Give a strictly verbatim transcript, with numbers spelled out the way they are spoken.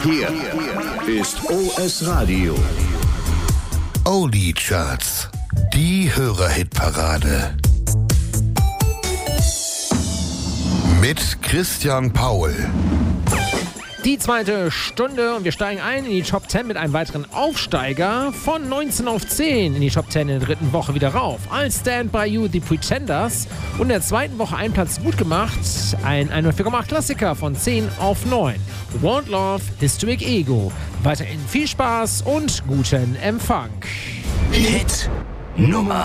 Hier ist O S Radio. Oldie Charts, die Hörerhitparade. Mit Christian Paul. Die zweite Stunde und wir steigen ein in die Top zehn mit einem weiteren Aufsteiger von neunzehn auf zehn in die Top zehn in der dritten Woche wieder rauf. Als Stand By You, The Pretenders und in der zweiten Woche einen Platz gut gemacht, ein hundertvier Komma acht Klassiker von zehn auf neun. Want Love, Historic Ego. Weiterhin viel Spaß und guten Empfang. Hit Nummer